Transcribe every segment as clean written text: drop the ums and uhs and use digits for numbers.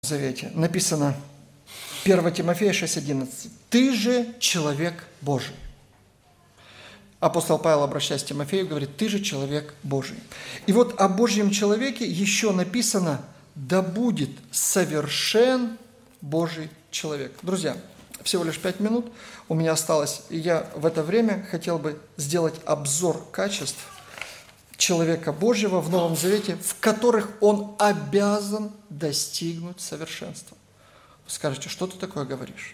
Завете написано 1 Тимофея 6:11. «Ты же человек Божий». Апостол Павел, обращаясь к Тимофею, говорит: «Ты же человек Божий». И вот о Божьем человеке еще написано: «Да будет совершен Божий человек». Друзья, всего лишь 5 минут у меня осталось, и я в это время хотел бы сделать обзор качеств человека Божьего в Новом Завете, в которых он обязан достигнуть совершенства. Вы скажете: что ты такое говоришь?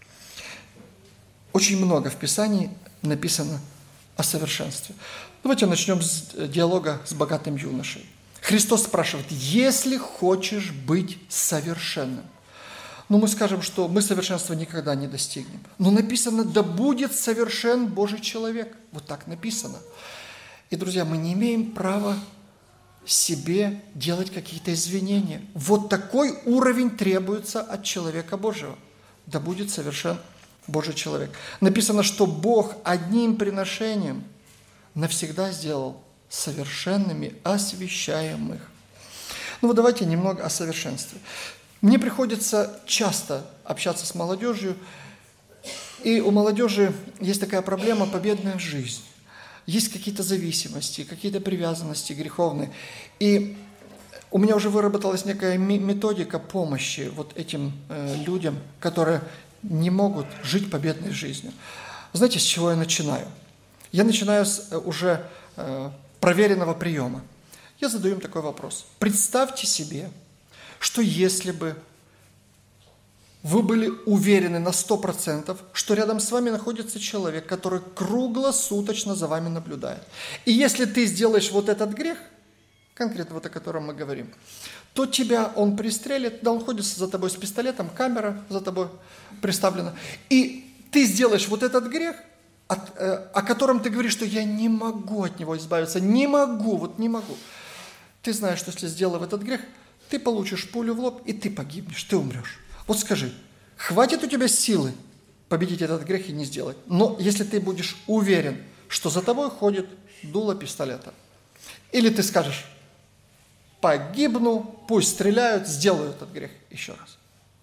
Очень много в Писании написано о совершенстве. Давайте начнем с диалога с богатым юношей. Христос спрашивает: если хочешь быть совершенным? Мы скажем, что мы совершенства никогда не достигнем. Но написано: да будет совершен Божий человек. Вот так написано. И, друзья, мы не имеем права себе делать какие-то извинения. Вот такой уровень требуется от человека Божьего. Да будет совершен Божий человек. Написано, что Бог одним приношением навсегда сделал совершенными освящаемых. Вот давайте немного о совершенстве. Мне приходится часто общаться с молодежью, и у молодежи есть такая проблема — победная жизнь. Есть какие-то зависимости, какие-то привязанности греховные. И у меня уже выработалась некая методика помощи вот этим людям, которые не могут жить победной жизнью. Знаете, с чего я начинаю? Я начинаю с уже проверенного приема. Я задаю им такой вопрос. Представьте себе, что если бы вы были уверены на 100%, что рядом с вами находится человек, который круглосуточно за вами наблюдает. И если ты сделаешь вот этот грех, конкретно вот о котором мы говорим, то тебя он пристрелит, да, он ходит за тобой с пистолетом, камера за тобой приставлена, и ты сделаешь вот этот грех, о котором ты говоришь, что я не могу от него избавиться, не могу. Ты знаешь, что если сделав этот грех, ты получишь пулю в лоб, и ты погибнешь, ты умрешь. Вот скажи, хватит у тебя силы победить этот грех и не сделать? Но если ты будешь уверен, что за тобой ходит дуло пистолета, или ты скажешь: погибну, пусть стреляют, сделаю этот грех еще раз.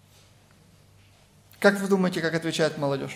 Как вы думаете, как отвечает молодежь?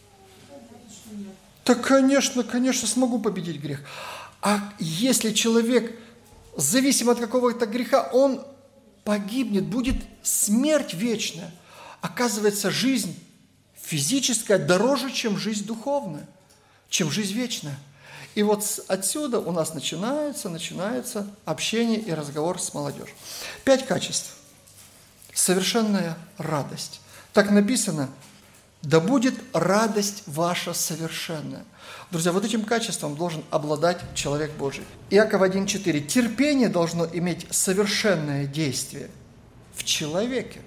Да, конечно, смогу победить грех. А если человек зависим от какого-то греха, он погибнет, будет смерть вечная. Оказывается, жизнь физическая дороже, чем жизнь духовная, чем жизнь вечная. И вот отсюда у нас начинается общение и разговор с молодежью. 5 качеств. Совершенная радость. Так написано: да будет радость ваша совершенная. Друзья, вот этим качеством должен обладать человек Божий. Иаков 1:4. Терпение должно иметь совершенное действие в человеке.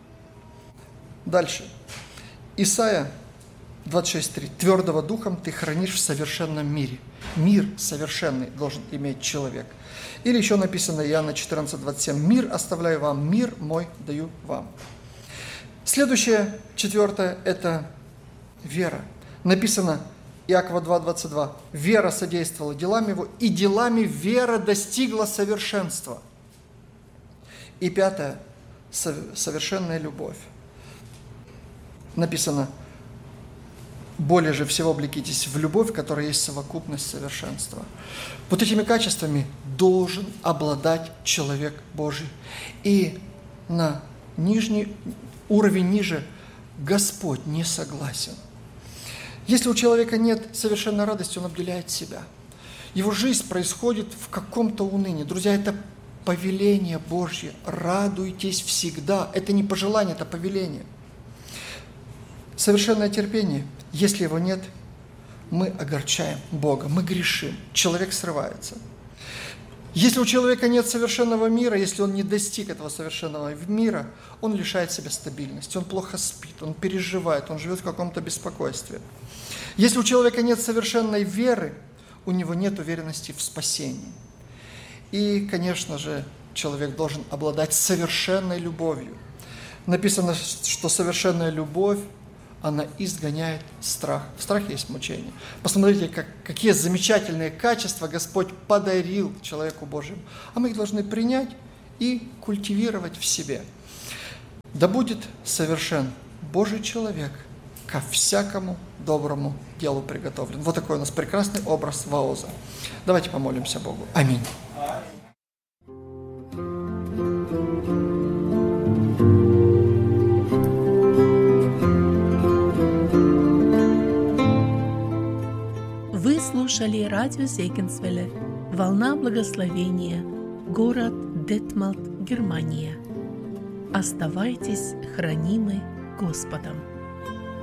Дальше. Исайя 26:3. Твердого духом ты хранишь в совершенном мире. Мир совершенный должен иметь человек. Или еще написано Иоанна 14:27. Мир оставляю вам, мир мой даю вам. Следующее, 4, это вера. Написано Иакова 2:22. Вера содействовала делам его, и делами вера достигла совершенства. И 5, совершенная любовь. Написано: более же всего облекитесь в любовь, которая есть совокупность совершенства. Вот этими качествами должен обладать человек Божий. И на уровень ниже Господь не согласен. Если у человека нет совершенной радости, он обделяет себя. Его жизнь происходит в каком-то унынии. Друзья, это повеление Божье. Радуйтесь всегда. Это не пожелание, это повеление. Совершенное терпение. Если его нет, мы огорчаем Бога, мы грешим. Человек срывается. Если у человека нет совершенного мира, если он не достиг этого совершенного мира, он лишает себя стабильности, он плохо спит, он переживает, он живет в каком-то беспокойстве. Если у человека нет совершенной веры, у него нет уверенности в спасении. И, конечно же, человек должен обладать совершенной любовью. Написано, что совершенная любовь, она изгоняет страх. В страхе есть мучение. Посмотрите, какие замечательные качества Господь подарил человеку Божьему. А мы их должны принять и культивировать в себе. Да будет совершен Божий человек, ко всякому доброму делу приготовлен. Вот такой у нас прекрасный образ Ваоза. Давайте помолимся Богу. Аминь. Вы слушали радио Зегенсвелле «Волна благословения», город Детмалт, Германия. Оставайтесь хранимы Господом.